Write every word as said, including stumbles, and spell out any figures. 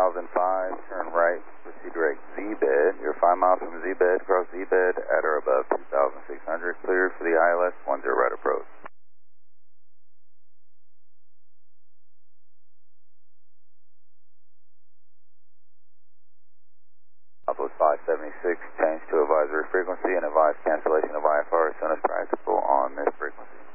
thousand five, turn right, proceed direct Z-bed. You're five miles from Z-bed, cross Z-bed at or above two thousand six hundred, cleared for the I L S one zero right approach. Southwest five seventy-six, change to advisory frequency and advise cancellation of I F R as soon as practical on this frequency.